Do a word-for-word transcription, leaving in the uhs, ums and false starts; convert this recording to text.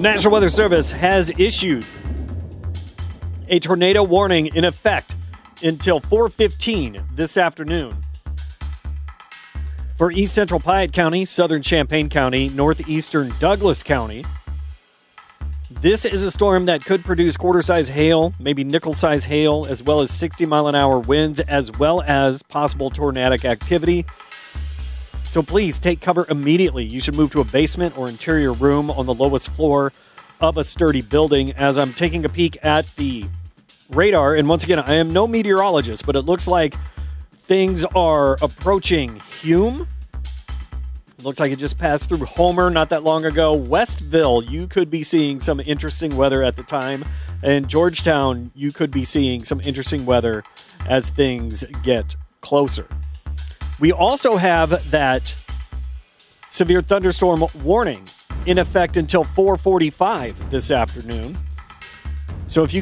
National Weather Service has issued a tornado warning in effect until four fifteen this afternoon for East Central Piatt County, Southern Champaign County, Northeastern Douglas County. This is a storm that could produce quarter-size hail, maybe nickel-size hail, as well as sixty mile an hour winds, as well as possible tornadic activity. So please take cover immediately. You should move to a basement or interior room on the lowest floor of a sturdy building. As I'm taking a peek at the radar, and once again, I am no meteorologist, but it looks like things are approaching Hume. It looks like it just passed through Homer not that long ago. Westville, you could be seeing some interesting weather at the time. And Georgetown, you could be seeing some interesting weather as things get closer. We also have that severe thunderstorm warning in effect until four forty-five this afternoon. So if you